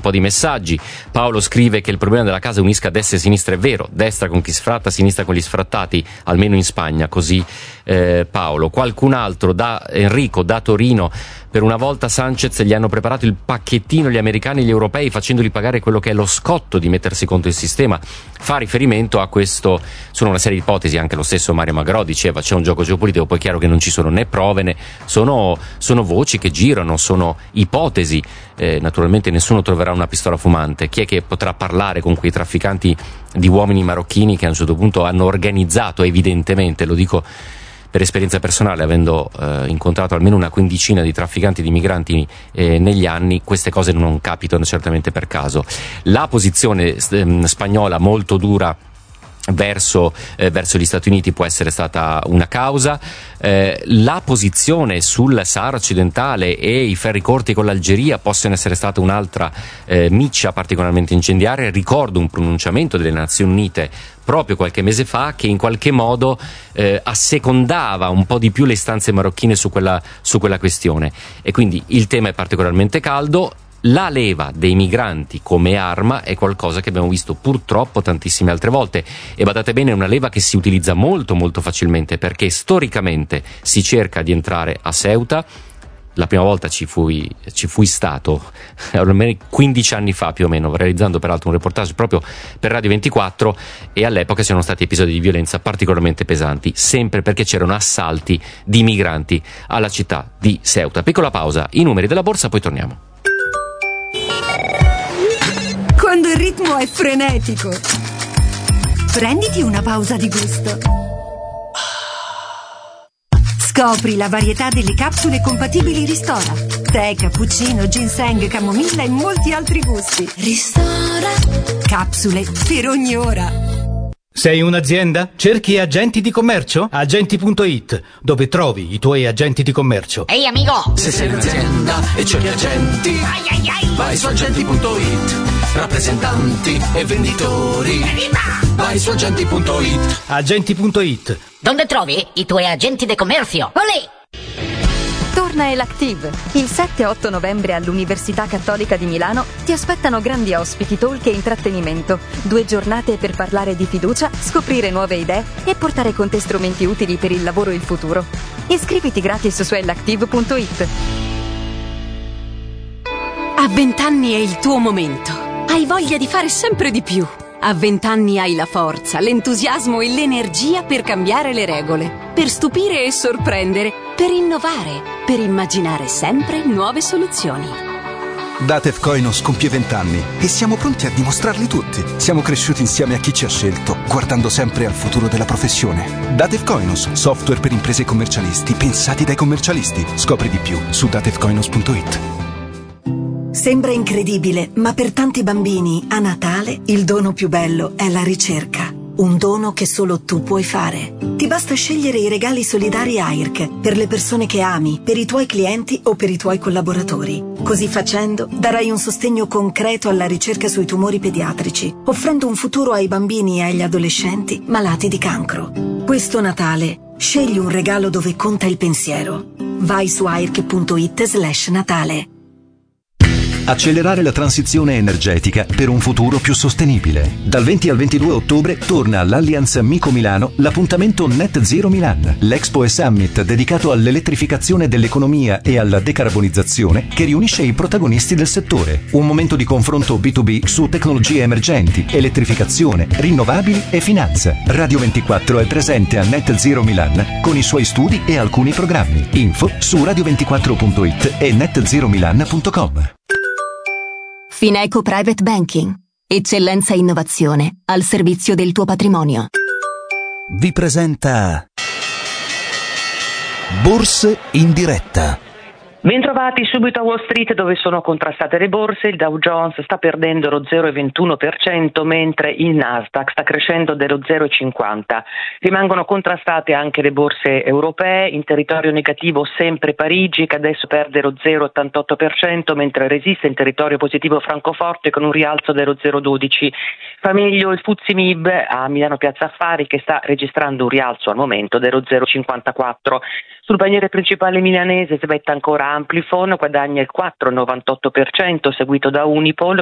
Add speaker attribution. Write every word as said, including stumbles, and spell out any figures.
Speaker 1: po' di messaggi. Paolo scrive che il problema della casa unisca destra e sinistra. È vero, destra con chi sfratta, sinistra con gli sfrattati, almeno in Spagna, così eh, Paolo. Qualcun altro, da Enrico da Torino: per una volta Sanchez gli hanno preparato il pacchettino gli americani e gli europei, facendoli pagare quello che è lo scotto di mettersi contro il sistema. Fa riferimento a questo, sono una serie di ipotesi, anche lo stesso Mario Magrò diceva c'è un gioco geopolitico, poi è chiaro che non ci sono né prove né, sono, sono voci che girano, sono ipotesi, eh, naturalmente nessuno troverà una pistola fumante. Chi è che potrà parlare con quei trafficanti di uomini marocchini che a un certo punto hanno organizzato, evidentemente, lo dico per esperienza personale, avendo eh, incontrato almeno una quindicina di trafficanti di migranti eh, negli anni, queste cose non capitano certamente per caso. La posizione eh, spagnola molto dura verso, eh, verso gli Stati Uniti può essere stata una causa. Eh, la posizione sul Sahara occidentale e i ferri corti con l'Algeria possono essere stata un'altra eh, miccia particolarmente incendiaria. Ricordo un pronunciamento delle Nazioni Unite proprio qualche mese fa che in qualche modo eh, assecondava un po' di più le istanze marocchine su quella, su quella questione, e quindi il tema è particolarmente caldo. La leva dei migranti come arma è qualcosa che abbiamo visto purtroppo tantissime altre volte, e badate bene, è una leva che si utilizza molto molto facilmente, perché storicamente si cerca di entrare a Ceuta. La prima volta ci fui, ci fui stato ormai quindici anni fa più o meno, realizzando peraltro un reportage proprio per Radio ventiquattro, e all'epoca c'erano stati episodi di violenza particolarmente pesanti, sempre perché c'erano assalti di migranti alla città di Ceuta. Piccola pausa, i numeri della borsa, poi torniamo.
Speaker 2: Quando il ritmo è frenetico, prenditi una pausa di gusto. Scopri la varietà delle capsule compatibili Ristora. Tè, cappuccino, ginseng, camomilla e molti altri gusti. Ristora. Capsule per ogni ora.
Speaker 3: Sei un'azienda? Cerchi agenti di commercio? Agenti punto it, dove trovi i tuoi agenti di commercio.
Speaker 4: Ehi amico!
Speaker 5: Se sei un'azienda e cerchi agenti,
Speaker 4: ai ai ai,
Speaker 5: vai su agenti punto it. Rappresentanti e venditori,
Speaker 4: evviva!
Speaker 5: vai su agenti punto it.
Speaker 3: Agenti punto it.
Speaker 4: Dove trovi i tuoi agenti di commercio? Olè!
Speaker 6: Torna Elactive. Il sette e otto novembre all'Università Cattolica di Milano ti aspettano grandi ospiti, talk e intrattenimento. Due giornate per parlare di fiducia, scoprire nuove idee e portare con te strumenti utili per il lavoro e il futuro. Iscriviti gratis su elactive punto it.
Speaker 7: A vent'anni è il tuo momento. Hai voglia di fare sempre di più. A vent'anni hai la forza, l'entusiasmo e l'energia per cambiare le regole, per stupire e sorprendere, per innovare, per immaginare sempre nuove soluzioni.
Speaker 8: Datev Koinos compie vent'anni e siamo pronti a dimostrarli tutti. Siamo cresciuti insieme a chi ci ha scelto, guardando sempre al futuro della professione. Datev Koinos, software per imprese e commercialisti, pensati dai commercialisti. Scopri di più su datev koinos punto it.
Speaker 2: Sembra incredibile, ma per tanti bambini a Natale il dono più bello è la ricerca. Un dono che solo tu puoi fare. Ti basta scegliere i regali solidari A I R C per le persone che ami, per i tuoi clienti o per i tuoi collaboratori. Così facendo darai un sostegno concreto alla ricerca sui tumori pediatrici, offrendo un futuro ai bambini e agli adolescenti malati di cancro. Questo Natale scegli un regalo dove conta il pensiero. Vai su A I R C punto it slash Natale.
Speaker 9: Accelerare la transizione energetica per un futuro più sostenibile. Dal venti al ventidue ottobre torna all'Allianz Mico Milano l'appuntamento Net Zero Milan, l'Expo e Summit dedicato all'elettrificazione dell'economia e alla decarbonizzazione che riunisce i protagonisti del settore. Un momento di confronto B due B su tecnologie emergenti, elettrificazione, rinnovabili e finanza. Radio ventiquattro è presente a Net Zero Milan con i suoi studi e alcuni programmi. Info su radio ventiquattro punto it e net zero milan punto com.
Speaker 10: Fineco Private Banking. Eccellenza e innovazione al servizio del tuo patrimonio.
Speaker 11: Vi presenta Borse in diretta.
Speaker 12: Bentrovati subito a Wall Street, dove sono contrastate le borse. Il Dow Jones sta perdendo lo zero virgola ventuno per cento, mentre il Nasdaq sta crescendo dello zero virgola cinquanta. Rimangono contrastate anche le borse europee. In territorio negativo sempre Parigi, che adesso perde lo zero virgola ottantotto per cento, mentre resiste in territorio positivo Francoforte con un rialzo dello zero virgola dodici per cento. Fa meglio il Fuzzi Mib a Milano Piazza Affari, che sta registrando un rialzo al momento dello zero virgola cinquantaquattro per cento. Sul paniere principale milanese svetta ancora Amplifon, guadagna il quattro virgola novantotto per cento, seguito da Unipol